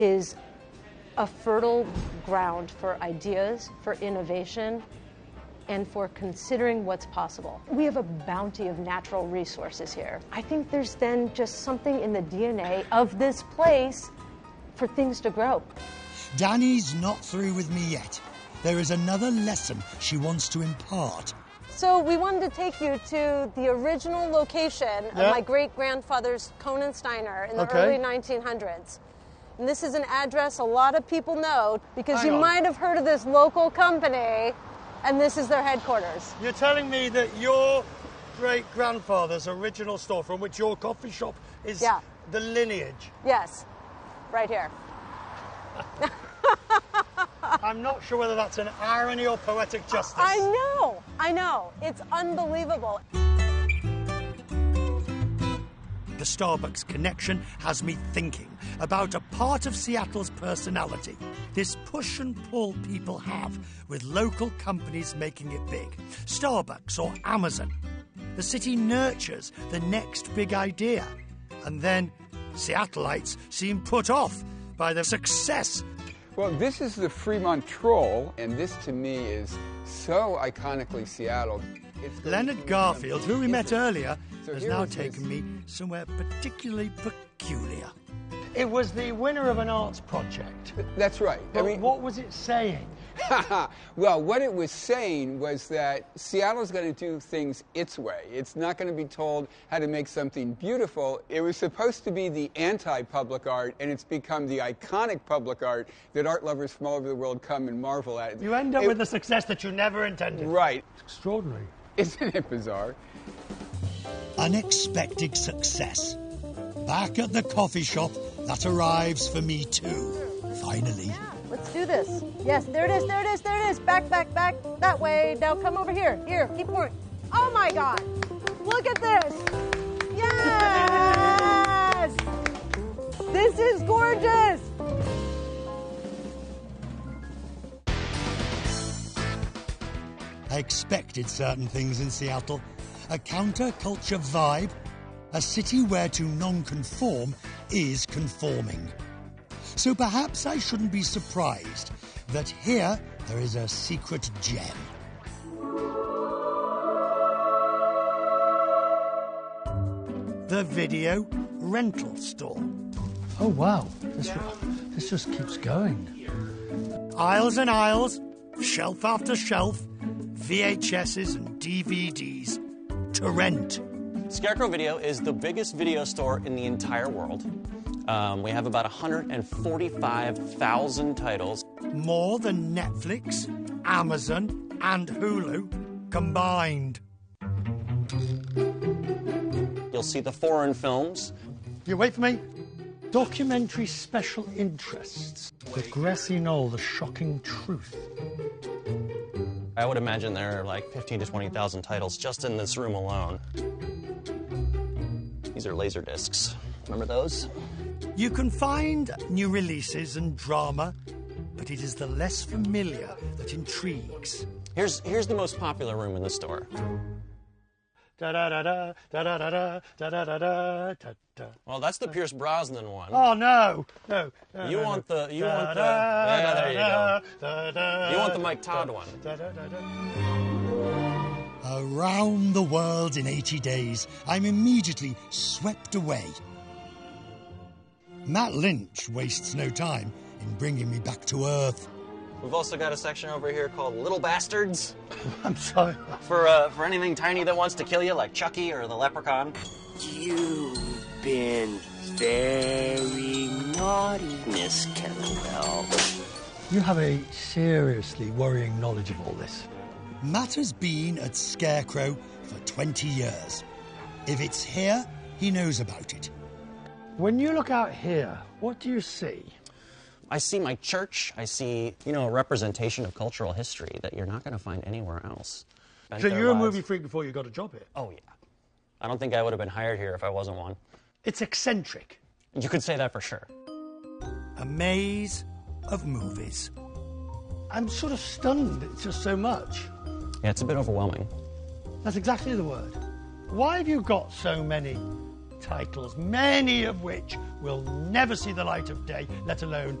is a fertile ground for ideas, for innovation, and for considering what's possible. We have a bounty of natural resources here. I think there's then just something in the DNA of this place for things to grow. Danny's not through with me yet. There is another lesson she wants to impart. So we wanted to take you to the original location of my great-grandfather's Conan Steiner in the early 1900s. And this is an address a lot of people know because you might have heard of this local company, and this is their headquarters. You're telling me that your great-grandfather's original store from which your coffee shop is the lineage? Yes, right here. I'm not sure whether that's an irony or poetic justice. I know. It's unbelievable. The Starbucks connection has me thinking about a part of Seattle's personality, this push and pull people have with local companies making it big. Starbucks or Amazon. The city nurtures the next big idea. And then Seattleites seem put off by the success. Well, this is the Fremont Troll, and this to me is so iconically Seattle. Leonard Garfield, who we met earlier, has now taken me somewhere particularly peculiar. It was the winner of an arts project. That's right. But what was it saying? Well, what it was saying was that Seattle's going to do things its way. It's not going to be told how to make something beautiful. It was supposed to be the anti-public art, and it's become the iconic public art that art lovers from all over the world come and marvel at. You end up with a success that you never intended. Right. It's extraordinary. Isn't it bizarre? Unexpected success. Back at the coffee shop that arrives for me too. Finally. Let's do this. Yes, there it is. Back, that way. Now come over here. Here, keep going. Oh my God. Look at this. Yes! This is gorgeous. I expected certain things in Seattle. A counterculture vibe. A city where to non-conform is conforming. So perhaps I shouldn't be surprised that here there is a secret gem. The video rental store. Oh, wow. This just keeps going. Aisles and aisles, shelf after shelf, VHSs and DVDs to rent. Scarecrow Video is the biggest video store in the entire world. We have about 145,000 titles. More than Netflix, Amazon, and Hulu combined. You'll see the foreign films. You wait for me. Documentary special interests. The Grassy Knoll, the shocking truth. I would imagine there are like 15 to 20,000 titles just in this room alone. These are laser discs. Remember those? You can find new releases and drama, but it is the less familiar that intrigues. Here's the most popular room in the store. Well, that's the Pierce Brosnan one. Oh no! You want the yeah, there you go. You want the Mike Todd one. Around the world in 80 days, I'm immediately swept away. Matt Lynch wastes no time in bringing me back to Earth. We've also got a section over here called Little Bastards. I'm sorry. For anything tiny that wants to kill you, like Chucky or the Leprechaun. You've been very naughty, Miss Kettlewell. You have a seriously worrying knowledge of all this. Matt has been at Scarecrow for 20 years. If it's here, he knows about it. When you look out here, what do you see? I see my church. I see, a representation of cultural history that you're not going to find anywhere else. So you're a movie freak before you got a job here? Oh, yeah. I don't think I would have been hired here if I wasn't one. It's eccentric. You could say that for sure. A maze of movies. I'm sort of stunned. It's just so much. Yeah, it's a bit overwhelming. That's exactly the word. Why have you got so many titles, many of which will never see the light of day, let alone